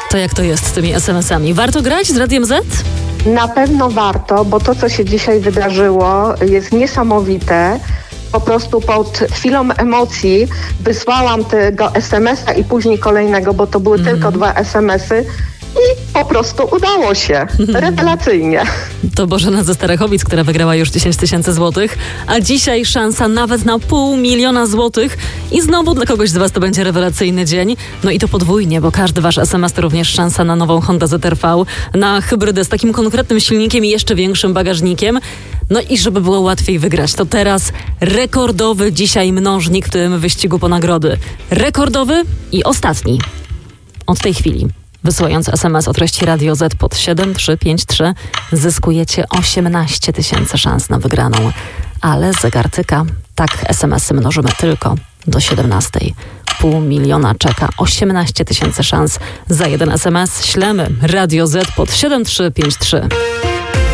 To jak to jest z tymi SMS-ami? Warto grać z Radiem Z? Na pewno warto, bo to, co się dzisiaj wydarzyło, jest niesamowite. Po prostu pod chwilą emocji wysłałam tego SMS-a i później kolejnego, bo to były tylko 2 SMS-y i po prostu udało się. Rewelacyjnie. To Bożena ze Starachowic, która wygrała już 10 000 złotych, a dzisiaj szansa nawet na 500 000 złotych i znowu dla kogoś z Was to będzie rewelacyjny dzień. No i to podwójnie, bo każdy Wasz SMS to również szansa na nową Honda ZR-V, na hybrydę z takim konkretnym silnikiem i jeszcze większym bagażnikiem. No i żeby było łatwiej wygrać, to teraz rekordowy dzisiaj mnożnik w tym wyścigu po nagrody. Rekordowy i ostatni. Od tej chwili, wysyłając SMS o treści Radio Z pod 7353, zyskujecie 18 000 szans na wygraną. Ale zegar tyka. Tak, SMS-y mnożymy tylko do 17. 500 000 czeka, 18 000 szans za jeden SMS. Ślemy Radio Z pod 7353.